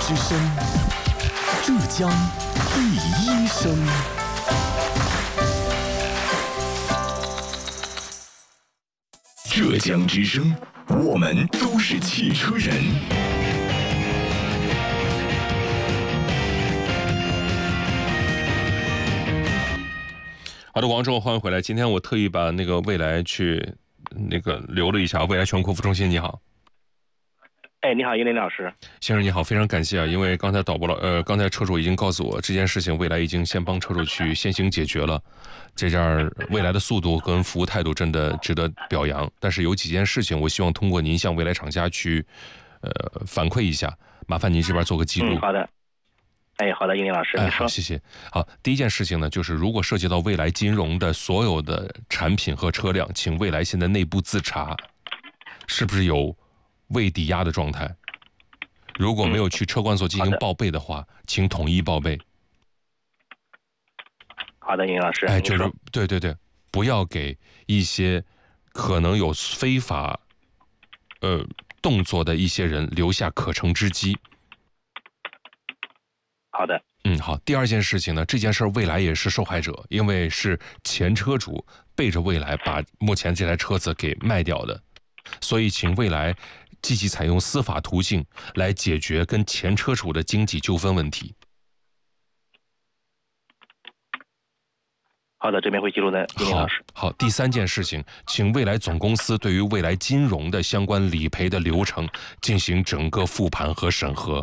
之声，浙江第一声。浙江之声，我们都是汽车人。 好的，王总，欢迎回来。今天我特意把那个蔚来去留了一下。蔚来全国服务中心，你好。 你好，英林老师。 先生你好，非常感谢啊，因为刚才刚才车主已经告诉我这件事情，蔚来已经先帮车主去先行解决了。这件蔚来的速度跟服务态度真的值得表扬。但是有几件事情，我希望通过您向蔚来厂家去反馈一下，麻烦您这边做个记录。 好的。好的，英林老师，你说。 好，谢谢。好，第一件事情呢，就是如果涉及到蔚来金融的所有的产品和车辆，请蔚来现在内部自查，是不是有未抵押的状态？如果没有去车管所进行报备的话，请统一报备。 好的，英林老师。 就是对，不要给一些可能有非法动作的一些人留下可乘之机。 好的。 好。第二件事情呢，这件事蔚来也是受害者，因为是前车主背着蔚来把目前这台车子给卖掉的，所以请蔚来积极采用司法途径来解决跟前车主的经济纠纷问题。 好的，这边会记录的，英林老师。 好。第三件事情，请蔚来总公司对于蔚来金融的相关理赔的流程进行整个复盘和审核。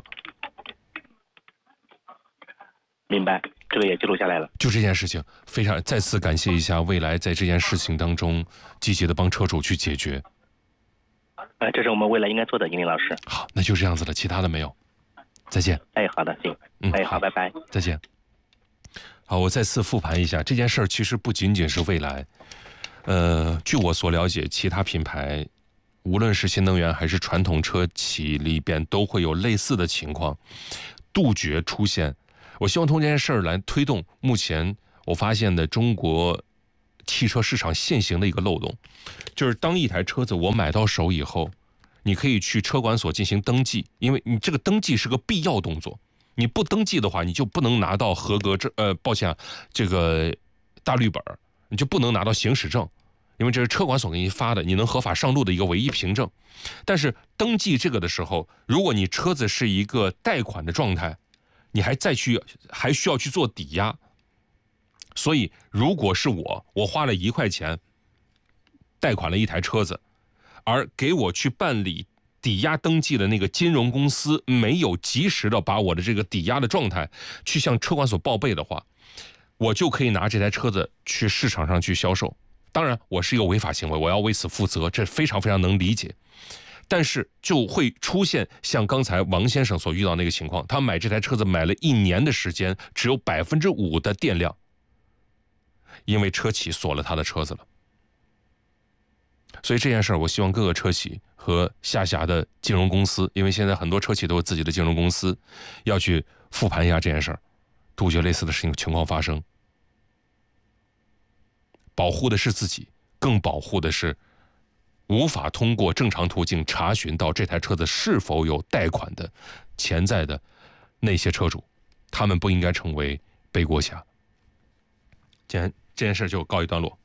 明白，这个也记录下来了。 就这件事情，非常再次感谢一下蔚来在这件事情当中积极的帮车主去解决。 这是我们未来应该做的，英林老师。 好，那就这样子了，其他的没有。再见。 好的，行。好，拜拜。 再见。好，我再次复盘一下这件事儿，其实不仅仅是蔚来，据我所了解，其他品牌无论是新能源还是传统车企里边都会有类似的情况，杜绝出现。我希望通过这件事儿来推动目前我发现的中国汽车市场现行的一个漏洞，就是当一台车子我买到手以后，你可以去车管所进行登记，因为你这个登记是个必要动作，你不登记的话，你就不能拿到合格证，这个大绿本，你就不能拿到行驶证，因为这是车管所给你发的，你能合法上路的一个唯一凭证。但是登记这个的时候，如果你车子是一个贷款的状态，你还需要去做抵押。所以如果是我花了1块钱贷款了一台车子，而给我去办理抵押登记的那个金融公司没有及时的把我的这个抵押的状态去向车管所报备的话，我就可以拿这台车子去市场上去销售。当然我是一个违法行为，我要为此负责，这非常非常能理解。但是就会出现像刚才王先生所遇到那个情况，他买这台车子买了1年的时间，只有5%的电量，因为车企锁了他的车子了。所以这件事儿，我希望各个车企和下辖的金融公司，因为现在很多车企都有自己的金融公司，要去复盘一下这件事儿，杜绝类似的情况发生。保护的是自己，更保护的是无法通过正常途径查询到这台车子是否有贷款的潜在的那些车主，他们不应该成为背锅侠。这件事就告一段落。